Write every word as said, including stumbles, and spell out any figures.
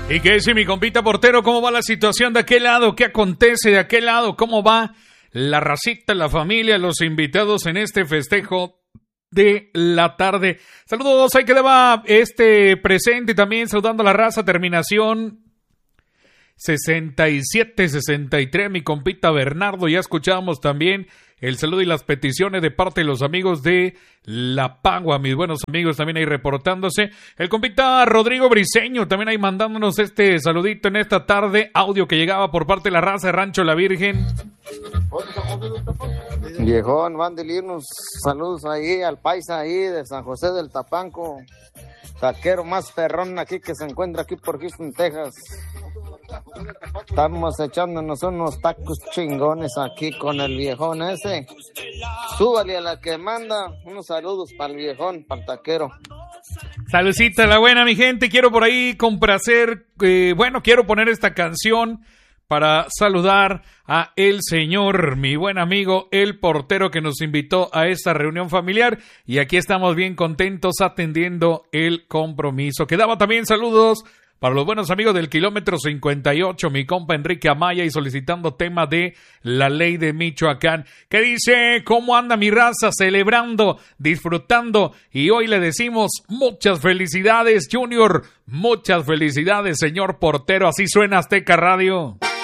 ¿Y qué dice mi compita portero? ¿Cómo va la situación de aquel lado? ¿Qué acontece de aquel lado? ¿Cómo va la racita, la familia, los invitados en este festejo de la tarde? Saludos, ahí quedaba este presente también saludando a la raza, terminación sesenta y siete sesenta y tres, mi compita Bernardo. Ya escuchamos también el saludo y las peticiones de parte de los amigos de La Pagua, mis buenos amigos también ahí reportándose. El compita Rodrigo Briseño también ahí mandándonos este saludito en esta tarde, audio que llegaba por parte de la raza de Rancho La Virgen. Viejón, mándale unos saludos ahí al paisa ahí de San José del Tapanco, taquero más perrón aquí que se encuentra aquí por Houston, Texas. Estamos echándonos unos tacos chingones aquí con el viejón ese. Súbale a la que manda. Unos saludos para el viejón, para el taquero. Saludcita la buena, mi gente. Quiero por ahí complacer, eh, bueno, quiero poner esta canción para saludar a el señor, mi buen amigo, el portero que nos invitó a esta reunión familiar. Y aquí estamos bien contentos atendiendo el compromiso. Quedaba también saludos para los buenos amigos del kilómetro cincuenta y ocho, mi compa Enrique Amaya, y solicitando tema de la ley de Michoacán. ¿Qué dice? ¿Cómo anda mi raza? Celebrando, disfrutando. Y hoy le decimos muchas felicidades, Junior. Muchas felicidades, señor portero. Así suena Azteca Radio.